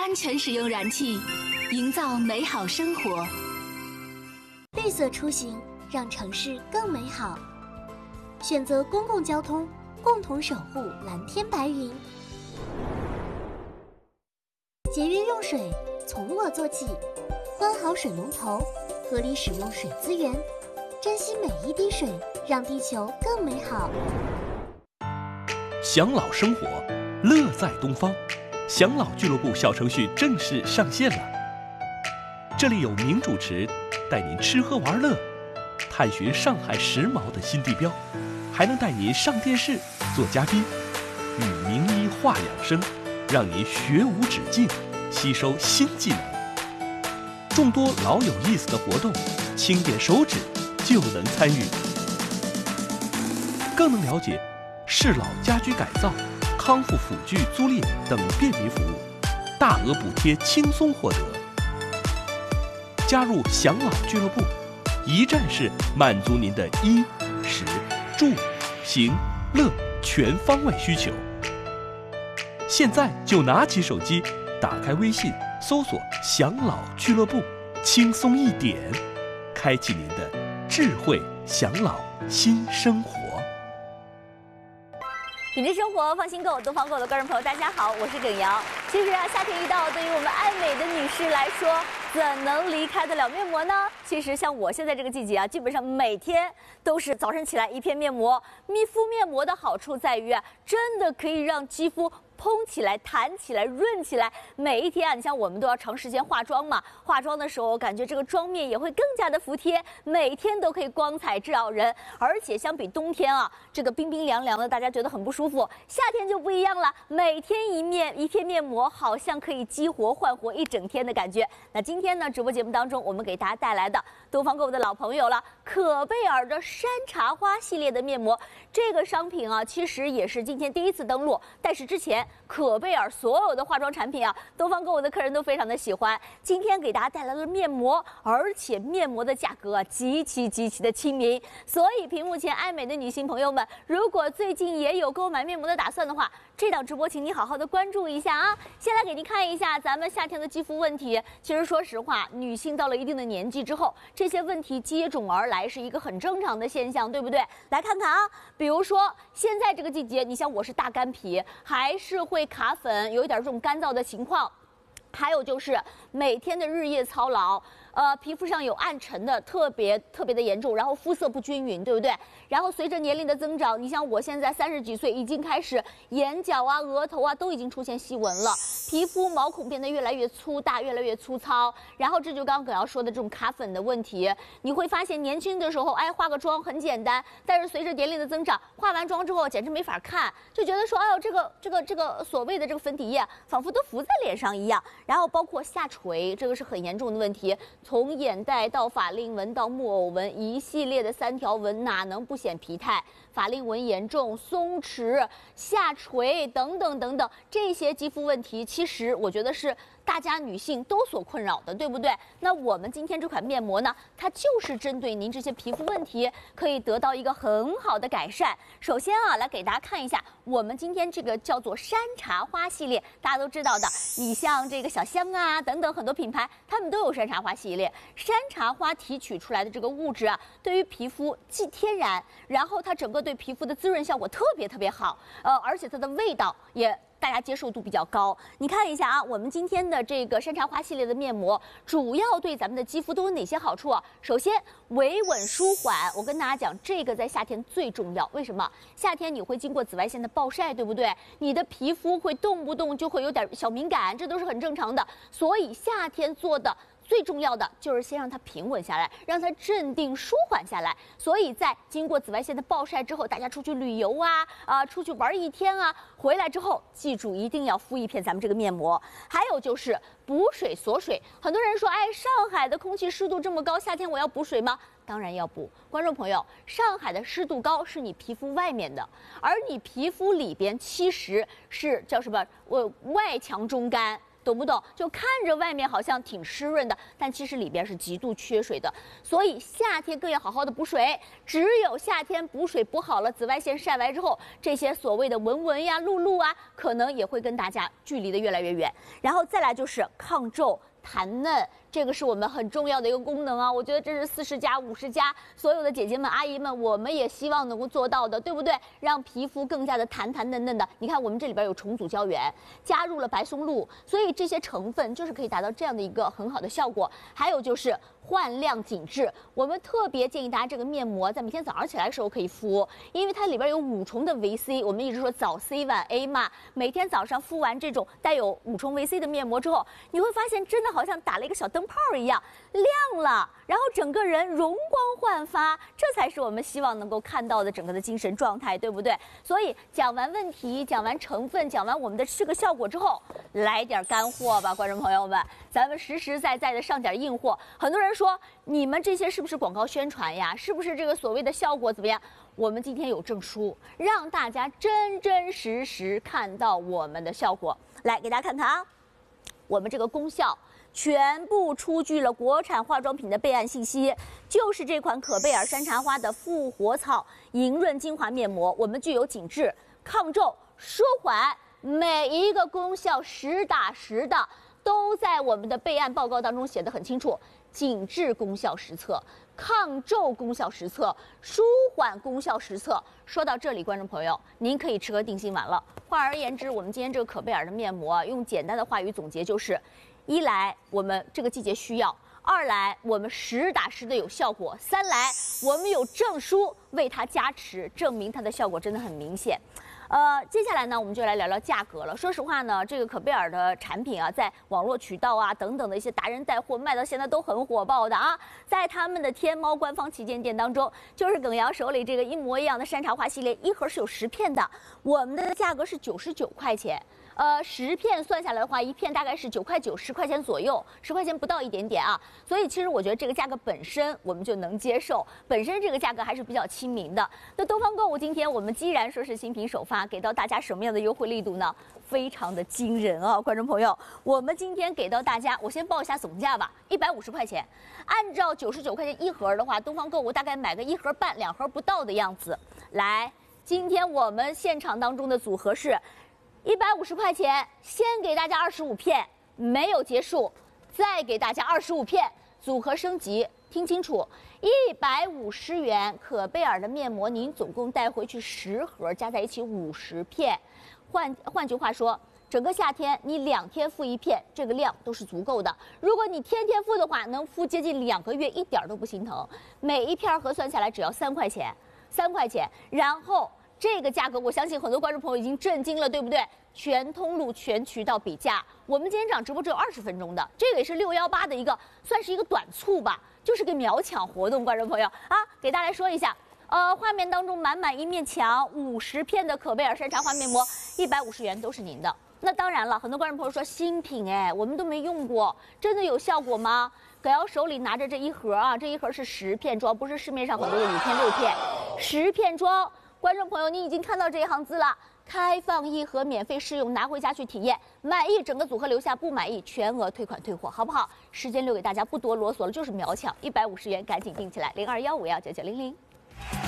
安全使用燃气，营造美好生活。 绿色出行，让城市更美好。选择公共交通，共同守护蓝天白云。节约用水，从我做起。关好水龙头，合理使用水资源，珍惜每一滴水，让地球更美好。 享老生活，乐在东方。享老俱乐部小程序正式上线了。这里有名主持带您吃喝玩乐，探寻上海时髦的新地标，还能带您上电视做嘉宾，与名医话养生，让您学无止境，吸收新技能。众多老有意思的活动，轻点手指就能参与，更能了解适老家居改造、康复辅具租赁等便民服务，大额补贴轻松获得。加入享老俱乐部，一站式满足您的衣、食、住、行、乐全方位需求。现在就拿起手机，打开微信，搜索享老俱乐部，轻松一点，开启您的智慧享老新生活。 品质生活，放心购，东方购的观众朋友，大家好，我是耿瑶。其实夏天一到，对于我们爱美的女士来说，怎能离开得了面膜呢？其实像我现在这个季节基本上每天都是早晨起来一片面膜。敷面膜的好处在于真的可以让肌肤嘭起来、弹起来、润起来。每一天你像我们都要长时间化妆嘛，化妆的时候感觉这个妆面也会更加的服帖，每天都可以光彩照人。而且相比冬天这个冰冰凉凉的，大家觉得很不舒服。夏天就不一样了，每天一片面膜，好像可以激活焕活一整天的感觉。那今天呢，直播节目当中，我们给大家带来的东方购物的老朋友了，可贝尔的山茶花系列的面膜。这个商品其实也是今天第一次登陆，但是之前可贝尔所有的化妆产品东方购物的客人都非常的喜欢。今天给大家带来了面膜，而且面膜的价格极其的亲民。所以屏幕前爱美的女性朋友们，如果最近也有购买面膜的打算的话，这档直播请你好好的关注一下先来给您看一下咱们夏天的肌肤问题。其实说实话，女性到了一定的年纪之后，这些问题接踵而来，是一个很正常的现象，对不对？来看看比如说现在这个季节，你像我是大干皮，还是会卡粉，有一点这种干燥的情况。还有就是每天的日夜操劳，皮肤上有暗沉的特别的严重，然后肤色不均匀，对不对？然后随着年龄的增长，你像我现在30几岁，已经开始眼角额头都已经出现细纹了，皮肤毛孔变得越来越粗大，越来越粗糙。然后这就刚刚要说的这种卡粉的问题，你会发现年轻的时候化个妆很简单，但是随着年龄的增长，化完妆之后简直没法看，就觉得说哎呦这个所谓的这个粉底液仿佛都浮在脸上一样。然后包括下垂，这个是很严重的问题，从眼袋到法令纹到木偶纹，一系列的3条纹哪能不显疲态？法令纹严重、松弛、下垂等等，这些肌肤问题，其实我觉得是大家女性都所困扰的，对不对？那我们今天这款面膜呢，它就是针对您这些皮肤问题，可以得到一个很好的改善。首先来给大家看一下，我们今天这个叫做山茶花系列，大家都知道的，你像这个小香等等很多品牌，他们都有山茶花系列。山茶花提取出来的这个物质对于皮肤既天然，然后它整个对皮肤的滋润效果特别好，而且它的味道也大家接受度比较高。你看一下我们今天的这个山茶花系列的面膜，主要对咱们的肌肤都有哪些好处首先，维稳舒缓。我跟大家讲，这个在夏天最重要。为什么？夏天你会经过紫外线的暴晒，对不对？你的皮肤会动不动就会有点小敏感，这都是很正常的。所以夏天做的最重要的就是先让它平稳下来，让它镇定舒缓下来。所以在经过紫外线的暴晒之后，大家出去旅游出去玩一天回来之后，记住一定要敷一片咱们这个面膜。还有就是补水锁水。很多人说，上海的空气湿度这么高，夏天我要补水吗？当然要补。观众朋友，上海的湿度高是你皮肤外面的，而你皮肤里边其实是叫什么？外强中干。 懂不懂？就看着外面好像挺湿润的，但其实里边是极度缺水的。所以夏天更要好好的补水。只有夏天补水补好了，紫外线晒完之后，这些所谓的蚊蚊呀、露露啊，可能也会跟大家距离的越来越远。然后再来就是抗皱、弹嫩，这个是我们很重要的一个功能啊！我觉得这是40+、50+所有的姐姐们、阿姨们，我们也希望能够做到的，对不对？让皮肤更加的弹弹嫩嫩的。你看，我们这里边有重组胶原，加入了白松露，所以这些成分就是可以达到这样的一个很好的效果。还有就是焕亮紧致，我们特别建议大家这个面膜在每天早上起来的时候可以敷，因为它里边有5重的维 C， 我们一直说早 C 晚 A 嘛，每天早上敷完这种带有5重维 C 的面膜之后，你会发现真的好像打了一个小灯泡一样亮了，然后整个人容光焕发，这才是我们希望能够看到的整个的精神状态，对不对？所以讲完问题，讲完成分，讲完我们的这个效果之后，来点干货吧，观众朋友们，咱们实实在在的上点硬货。很多人说你们这些是不是广告宣传呀？是不是这个所谓的效果怎么样？我们今天有证书，让大家真真实实看到我们的效果。来给大家看看啊，我们这个功效全部出具了国产化妆品的备案信息，就是这款可贝尔山茶花的复活草莹润精华面膜，我们具有紧致、抗皱、舒缓，每一个功效实打实的都在我们的备案报告当中写得很清楚。紧致功效实测，抗皱功效实测，舒缓功效实测。说到这里，观众朋友，您可以吃个定心丸了。换而言之，我们今天这个可贝尔的面膜，用简单的话语总结就是：一来我们这个季节需要，二来我们实打实的有效果，三来我们有证书为它加持，证明它的效果真的很明显。接下来呢，我们就来聊聊价格了。说实话呢，这个可贝尔的产品啊，在网络渠道啊等等的一些达人带货卖到现在都很火爆的啊。在他们的天猫官方旗舰店当中，就是耿瑶手里这个一模一样的山茶花系列，一盒是有10片的，我们的价格是99块钱。10片算下来的话，一片大概是9块9、10块钱左右，10块钱不到一点点啊。所以其实我觉得这个价格本身我们就能接受，本身这个价格还是比较亲民的。那东方购物今天我们既然说是新品首发，给到大家什么样的优惠力度呢？非常的惊人啊，观众朋友，我们今天给到大家，我先报一下总价吧，150块钱。按照99块钱一盒的话，东方购物大概买个1盒半、2盒不到的样子。来，今天我们现场当中的组合是150块钱，先给大家25片，没有结束，再给大家25片，组合升级，听清楚，150元可贝尔的面膜，您总共带回去10盒，加在一起50片。换句话说，整个夏天你2天敷1片，这个量都是足够的。如果你天天敷的话，能敷接近2个月，一点都不心疼。每一片核算下来只要3块钱，3块钱，然后。这个价格，我相信很多观众朋友已经震惊了，对不对？全通路、全渠道比价。我们今天场直播只有20分钟的，这个也是618的一个，算是一个短促吧，就是个秒抢活动。观众朋友啊，给大家说一下，画面当中满满一面墙，50片的可贝尔山茶花面膜，150元都是您的。那当然了，很多观众朋友说新品哎，我们都没用过，真的有效果吗？葛瑶手里拿着这一盒啊，这一盒是10片装，不是市面上很多的5片、6片，10片装。观众朋友，你已经看到这一行字了，开放一盒免费试用，拿回家去体验，满意整个组合留下，不满意全额退款退货，好不好？时间留给大家，不多啰嗦了，就是秒抢，150元，赶紧订起来，0215199900。